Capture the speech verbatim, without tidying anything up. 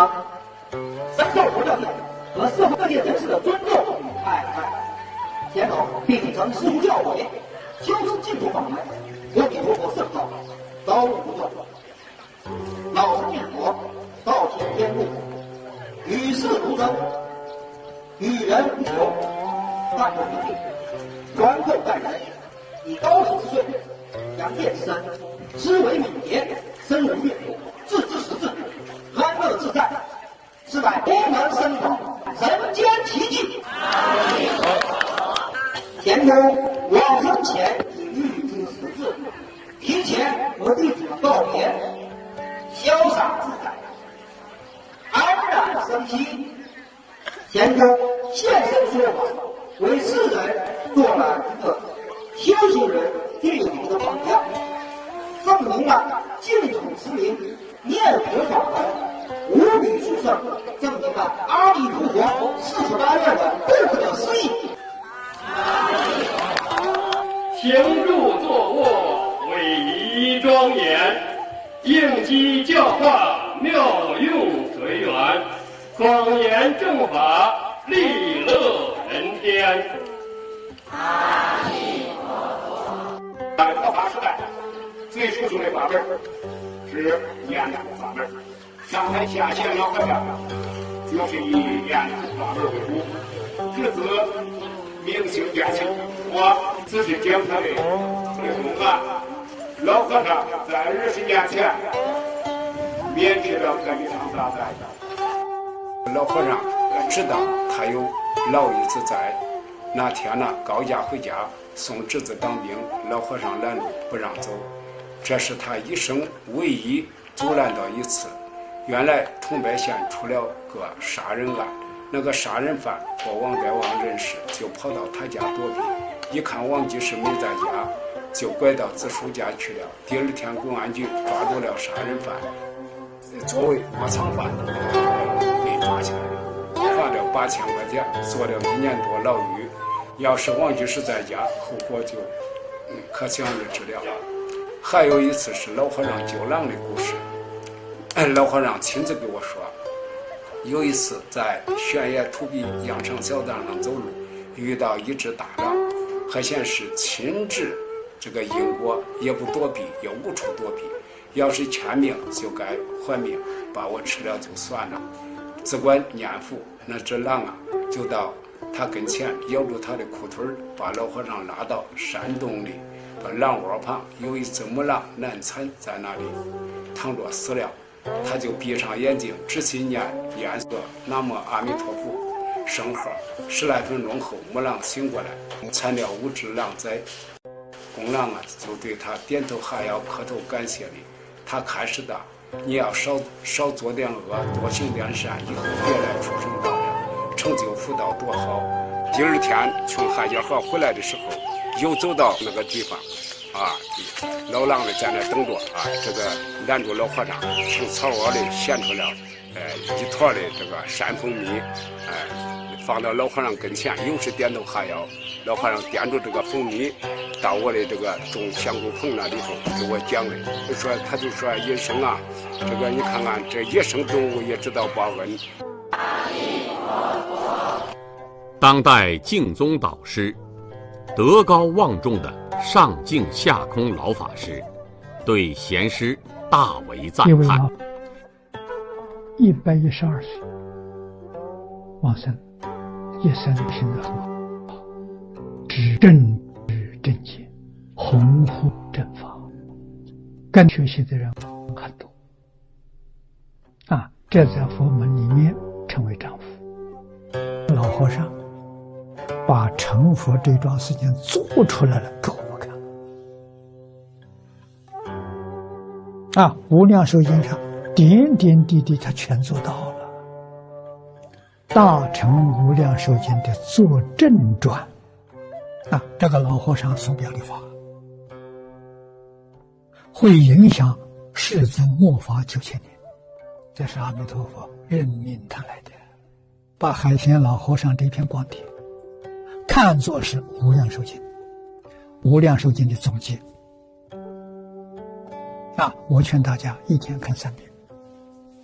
常，深受佛教界和社会各界人士的尊重与爱戴。先头并秉承师徒教诲，修持净土法门，阿弥陀佛圣道，遭遇不断。老生念佛，道体天路，与世无争，与人无求，淡泊名利，宽厚待人，以高手之顺，扬剑之身，思维敏捷，深入阅读，置之识字，安乐自在，是乃功能深广，人间奇迹。前头往生前已预知识字，提前和弟子们告别，潇洒自在，安然生息。前头现身说法，为世人做了一个修行人具有的榜样，证明了净土之名念佛法门无比殊胜，证明了阿弥陀佛四十八愿的不可思议。 行住坐卧，威仪庄严，应机教化，妙用随缘，广言正法，利乐人天。 阿弥陀佛。 在佛法时代，最殊胜的法门是念佛法门。上台下线老和尚就是以念佛法门为主，至此明星变性。我只是讲他的内容啊。老和尚在二十年前免去了这一场大灾。 老和尚知道他有老一子在，那天呢高家回家送侄子当兵，老和尚拦路不让走，这是他一生唯一阻拦到一次。原来桐柏县出了个杀人案，那个杀人犯和王代王认识，就跑到他家躲避，一看王居士没在家，就拐到子叔家去了。第二天公安局抓住了杀人犯，作为窝藏犯被抓起来了，罚了八千块钱，坐了一年多牢狱。要是王居士在家，后果就可想而知了。还有一次是老和尚救狼的故事，老和尚亲自给我说，有一次在悬崖土壁羊肠小道上走路，遇到一只大狼，还显示亲治这个因果，也不躲避，也无处躲避。要是欠命就该还命，把我吃了就算了。只管念佛，那只狼啊，就到他跟前咬住他的裤腿，把老和尚拉到山洞里，把狼窝旁有一只母狼难产在那里躺着死了。他就闭上眼睛，仔细念念诵南无阿弥陀佛圣号。十来分钟后，母狼醒过来，产了五只狼崽。公狼啊，就对他点头哈腰，磕头感谢礼。他开始的，你要少少做点恶，多行点善，以后别来出生道了，成就福道多好。第二天从汉家河回来的时候，又走到那个地方。啊，老狼呢在那等着啊，这个拦住老和尚，从草窝里衔出了呃一坨的这个山蜂蜜，哎、呃，放到老和尚跟前，又是点头哈腰。老和尚掂住这个蜂蜜，到我的这个种香菇棚那里头给我讲的，就说他就说野生啊，这个你看看这野生动物也知道报恩。 当代净宗导师，德高望重的上净下空老法师对贤师大为赞叹。 一百一十二岁往生，一生行得很好，知正知正见，弘护正法，跟学习的人很多啊，这在佛门里面称为丈夫。老和尚把成佛这桩事情做出来了给我们看啊！无量寿经上点点滴滴他全做到了。大乘无量寿经的作证传啊，这个老和尚所表的法会影响世尊末法九千年，这是阿弥陀佛任命他来的，把海贤老和尚这篇光碟看作是无量寿经，无量寿经的总结啊！我劝大家一天看三遍。